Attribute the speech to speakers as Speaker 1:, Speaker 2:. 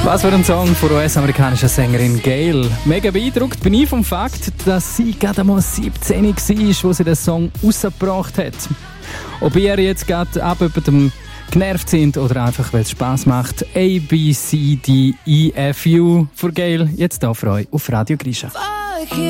Speaker 1: Was für ein Song von der US-amerikanischen Sängerin Gayle. Mega beeindruckt bin ich vom Fakt, dass sie gerade mal 17 war, als sie den Song rausgebracht hat. Ob ihr jetzt gerade ab jemandem genervt sind oder einfach, weil es Spass macht. A, B, C, D, E, F, U von Gayle. Jetzt hier für euch auf Radio Grisha.